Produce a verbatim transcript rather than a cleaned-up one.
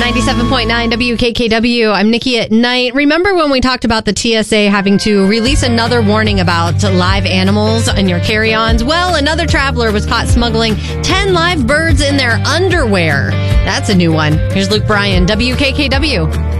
ninety-seven point nine W K K W. I'm Nikki at Night. Remember when we talked about the T S A having to release another warning about live animals in your carry-ons? Well, another traveler was caught smuggling ten live birds in their underwear. That's a new one. Here's Luke Bryan, W K K W.